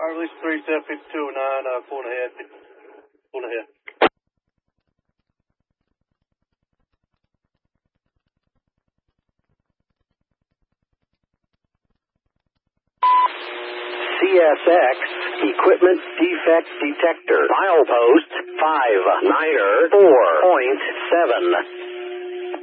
release 3, 10, 52, 9, pulling ahead. Pulling ahead. CSX Equipment Defect Detector. Milepost 59er 4.7.